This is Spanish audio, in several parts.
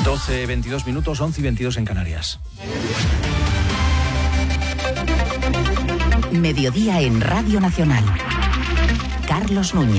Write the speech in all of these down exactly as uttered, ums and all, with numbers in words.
doce, veintidós minutos, once y veintidós en Canarias. Mediodía en Radio Nacional. Carlos Núñez.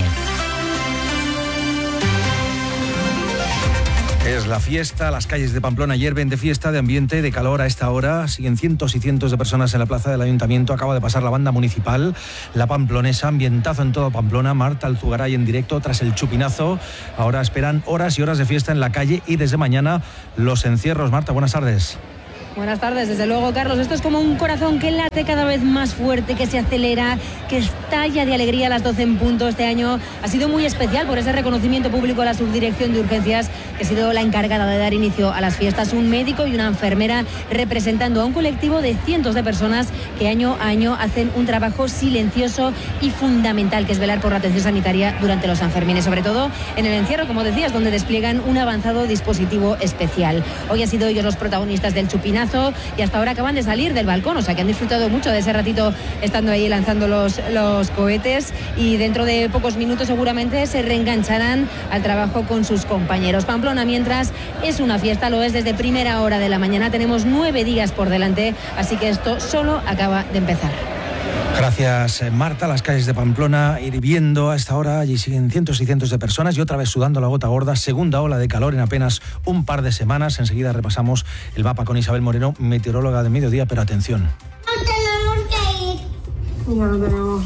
Es la fiesta, las calles de Pamplona hierven de fiesta, de ambiente, de calor a esta hora. Siguen cientos y cientos de personas en la plaza del Ayuntamiento. Acaba de pasar la banda municipal, la pamplonesa, ambientazo en todo Pamplona. Marta Alzugaray en directo tras el chupinazo. Ahora esperan horas y horas de fiesta en la calle y desde mañana los encierros. Marta, buenas tardes. Buenas tardes, desde luego, Carlos. Esto es como un corazón que late cada vez más fuerte, que se acelera, que estalla de alegría a las doce en punto. Este año ha sido muy especial por ese reconocimiento público a la Subdirección de Urgencias, que ha sido la encargada de dar inicio a las fiestas. Un médico y una enfermera representando a un colectivo de cientos de personas que año a año hacen un trabajo silencioso y fundamental, que es velar por la atención sanitaria durante los Sanfermines, sobre todo en el encierro, como decías, donde despliegan un avanzado dispositivo especial. Hoy han sido ellos los protagonistas del chupinazo y hasta ahora acaban de salir del balcón, o sea que han disfrutado mucho de ese ratito estando ahí lanzando los, los cohetes, y dentro de pocos minutos seguramente se reengancharán al trabajo con sus compañeros. Pamplona, mientras, es una fiesta, lo es desde primera hora de la mañana. Tenemos nueve días por delante, así que esto solo acaba de empezar. Gracias, Marta. Las calles de Pamplona hirviendo a esta hora. Allí siguen cientos y cientos de personas y otra vez sudando la gota gorda. Segunda ola de calor en apenas un par de semanas. Enseguida repasamos el mapa con Isabel Moreno, meteoróloga de mediodía, pero atención. No tenemos que ir. Ya no tenemos.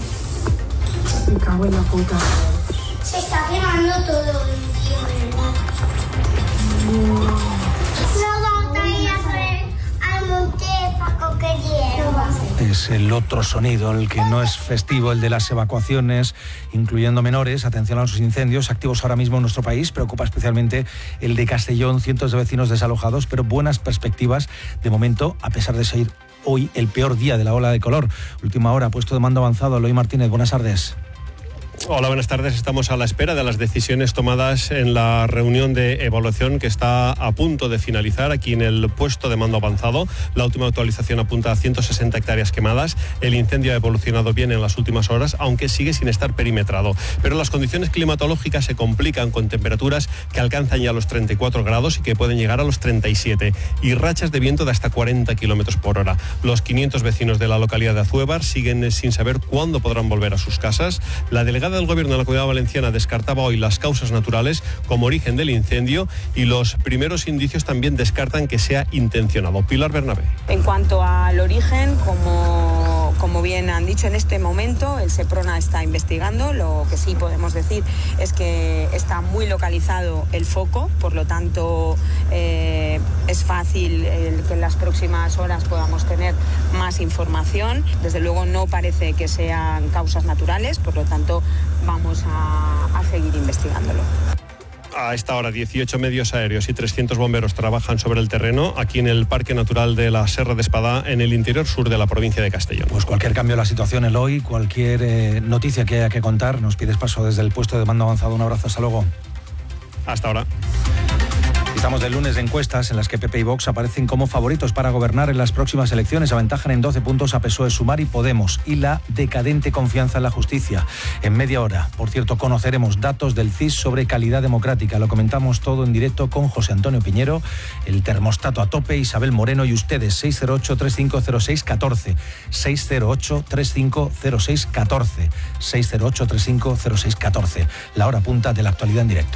Me cago en la puta. Se está quemando todo el tío, ¿verdad? No. No vamos a ir a ver al monte Paco que hierba. Es el otro sonido, el que no es festivo, el de las evacuaciones, incluyendo menores. Atención a los incendios activos ahora mismo en nuestro país. Preocupa especialmente el de Castellón, cientos de vecinos desalojados, pero buenas perspectivas de momento, a pesar de ser hoy el peor día de la ola de calor. Última hora, puesto de mando avanzado. Eloy Martínez, buenas tardes. Hola, buenas tardes. Estamos a la espera de las decisiones tomadas en la reunión de evaluación que está a punto de finalizar aquí en el puesto de mando avanzado. La última actualización apunta a ciento sesenta hectáreas quemadas. El incendio ha evolucionado bien en las últimas horas, aunque sigue sin estar perimetrado. Pero las condiciones climatológicas se complican con temperaturas que alcanzan ya los treinta y cuatro grados y que pueden llegar a los treinta y siete, y rachas de viento de hasta cuarenta kilómetros por hora. Los quinientos vecinos de la localidad de Azuévar siguen sin saber cuándo podrán volver a sus casas. La delegada del Gobierno de la Comunidad Valenciana descartaba hoy las causas naturales como origen del incendio, y los primeros indicios también descartan que sea intencionado. Pilar Bernabé. En cuanto al origen, como, como bien han dicho, en este momento el Seprona está investigando. Lo que sí podemos decir es que está muy localizado el foco, por lo tanto eh, es fácil el que en las próximas horas podamos tener más información. Desde luego no parece que sean causas naturales, por lo tanto vamos a, a seguir investigándolo. A esta hora, dieciocho medios aéreos y trescientos bomberos trabajan sobre el terreno aquí en el Parque Natural de la Serra de Espadá, en el interior sur de la provincia de Castellón. Pues cualquier cambio de la situación, Eloy, cualquier eh, noticia que haya que contar, nos pides paso desde el puesto de mando avanzado. Un abrazo, hasta luego. Hasta ahora. Estamos de lunes de encuestas en las que P P y Vox aparecen como favoritos para gobernar en las próximas elecciones. Aventajan en doce puntos a P S O E, Sumar y Podemos, y la decadente confianza en la justicia. En media hora, por cierto, conoceremos datos del C I S sobre calidad democrática. Lo comentamos todo en directo con José Antonio Piñero, el termostato a tope, Isabel Moreno y ustedes. seis cero ocho, tres cinco cero seis, uno cuatro. seis cero ocho, tres cinco cero seis, uno cuatro. seis cero ocho, tres cinco cero seis, uno cuatro. La hora punta de la actualidad en directo.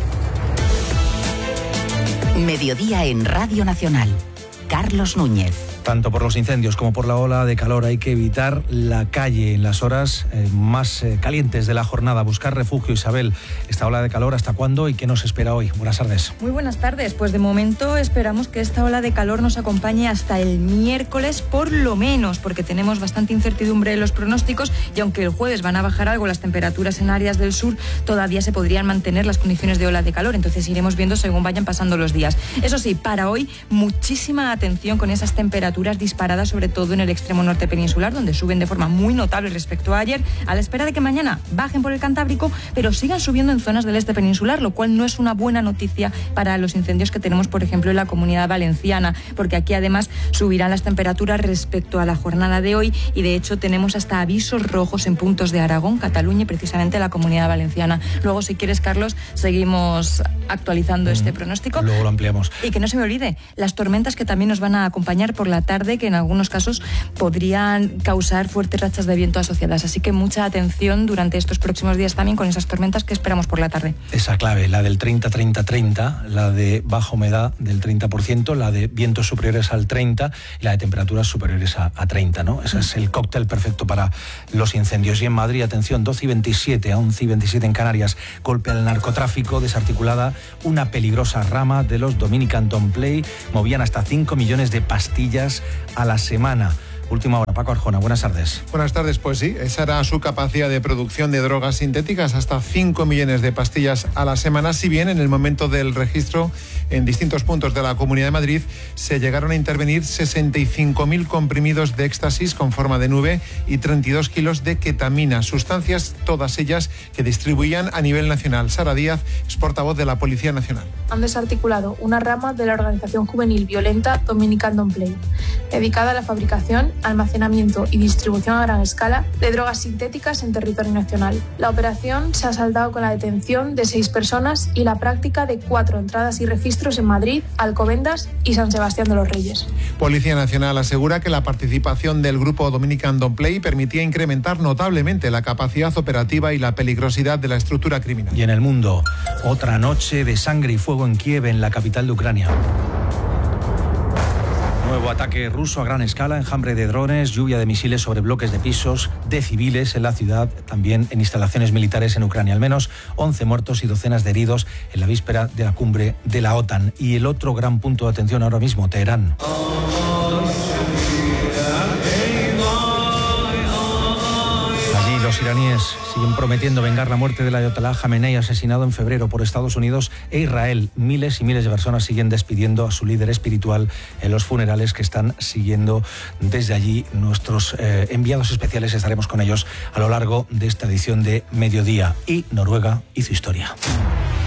Mediodía en Radio Nacional. Carlos Núñez. Tanto por los incendios como por la ola de calor hay que evitar la calle en las horas eh, más eh, calientes de la jornada. Buscar refugio. Isabel, esta ola de calor, ¿hasta cuándo y qué nos espera hoy? Buenas tardes. Muy buenas tardes. Pues de momento esperamos que esta ola de calor nos acompañe hasta el miércoles por lo menos, porque tenemos bastante incertidumbre en los pronósticos, y aunque el jueves van a bajar algo las temperaturas en áreas del sur, todavía se podrían mantener las condiciones de ola de calor. Entonces iremos viendo según vayan pasando los días. Eso sí, para hoy muchísima atención con esas temperaturas disparadas, sobre todo en el extremo norte peninsular, donde suben de forma muy notable respecto a ayer, a la espera de que mañana bajen por el Cantábrico, pero sigan subiendo en zonas del este peninsular, lo cual no es una buena noticia para los incendios que tenemos, por ejemplo, en la Comunidad Valenciana, porque aquí además subirán las temperaturas respecto a la jornada de hoy, y de hecho tenemos hasta avisos rojos en puntos de Aragón, Cataluña y precisamente la Comunidad Valenciana. Luego, si quieres, Carlos, seguimos actualizando mm, este pronóstico. Luego lo ampliamos. Y que no se me olvide, las tormentas que también nos van a acompañar por la tarde, que en algunos casos podrían causar fuertes rachas de viento asociadas. Así que mucha atención durante estos próximos días también con esas tormentas que esperamos por la tarde. Esa clave, la del treinta treinta treinta, la de baja humedad del treinta por ciento, la de vientos superiores al treinta y la de temperaturas superiores a, a treinta, ¿no? Ese es el cóctel perfecto para los incendios. Y en Madrid, atención, doce y veintisiete, a once y veintisiete en Canarias, golpe al narcotráfico, desarticulada una peligrosa rama de los Dominican Don't Play, movían hasta cinco millones de pastillas a la semana. Última hora, Paco Arjona, buenas tardes. Buenas tardes, pues sí, esa era su capacidad de producción de drogas sintéticas, hasta cinco millones de pastillas a la semana, si bien en el momento del registro en distintos puntos de la Comunidad de Madrid se llegaron a intervenir sesenta y cinco mil comprimidos de éxtasis con forma de nube y treinta y dos kilos de ketamina, sustancias todas ellas que distribuían a nivel nacional. Sara Díaz es portavoz de la Policía Nacional. Han desarticulado una rama de la organización juvenil violenta Dominican Don't Play, dedicada a la fabricación, almacenamiento y distribución a gran escala de drogas sintéticas en territorio nacional. La operación se ha saldado con la detención de seis personas y la práctica de cuatro entradas y registros en Madrid, Alcobendas y San Sebastián de los Reyes. Policía Nacional asegura que la participación del grupo Dominican Don't Play permitía incrementar notablemente la capacidad operativa y la peligrosidad de la estructura criminal. Y en el mundo, otra noche de sangre y fuego en Kiev, en la capital de Ucrania. Nuevo ataque ruso a gran escala, enjambre de drones, lluvia de misiles sobre bloques de pisos de civiles en la ciudad, también en instalaciones militares en Ucrania. Al menos once muertos y docenas de heridos en la víspera de la cumbre de la OTAN. Y el otro gran punto de atención ahora mismo, Teherán. Allí los iraníes siguen prometiendo vengar la muerte del ayatolá Jamenei, asesinado en febrero por Estados Unidos e Israel. Miles y miles de personas siguen despidiendo a su líder espiritual en los funerales que están siguiendo desde allí. Nuestros eh, enviados especiales estaremos con ellos a lo largo de esta edición de Mediodía. Y Noruega hizo historia.